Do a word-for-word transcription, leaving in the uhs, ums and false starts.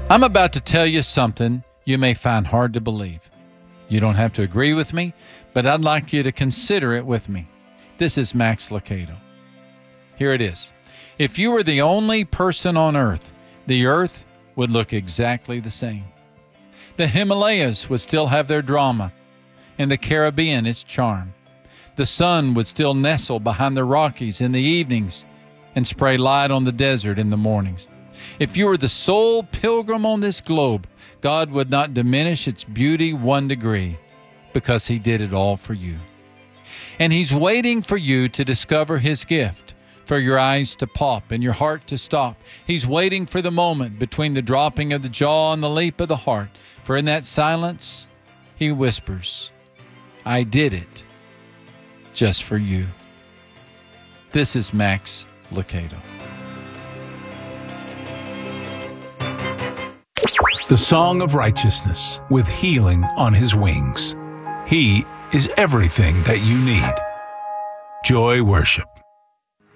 I'm about to tell you something you may find hard to believe. You don't have to agree with me, but I'd like you to consider it with me. This is Max Lucado. Here it is. If you were the only person on earth, the earth would look exactly the same. The Himalayas would still have their drama, and the Caribbean its charm. The sun would still nestle behind the Rockies in the evenings and spray light on the desert in the mornings. If you were the sole pilgrim on this globe, God would not diminish its beauty one degree because He did it all for you. And He's waiting for you to discover His gift, for your eyes to pop and your heart to stop. He's waiting for the moment between the dropping of the jaw and the leap of the heart, for in that silence, He whispers, I did it just for you. This is Max Lucado. The Song of Righteousness, with healing on His wings. He is everything that you need. Joy Worship.